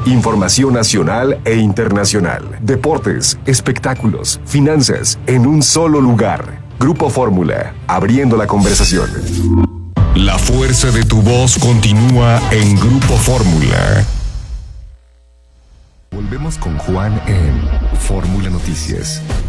Información nacional e internacional. Deportes, espectáculos, finanzas, en un solo lugar. Grupo Fórmula, abriendo la conversación. La fuerza de tu voz continúa en Grupo Fórmula. Volvemos con Juan en Fórmula Noticias.